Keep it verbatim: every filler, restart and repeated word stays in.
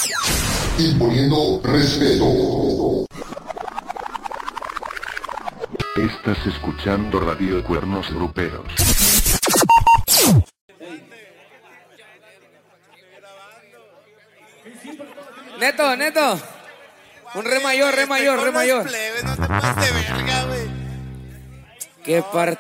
Imponiendo respeto. Estás escuchando Radio Cuernos Gruperos. Neto, Neto. Un re mayor, re mayor, re mayor. Plebes, no te pases de verga, güey. Qué parte.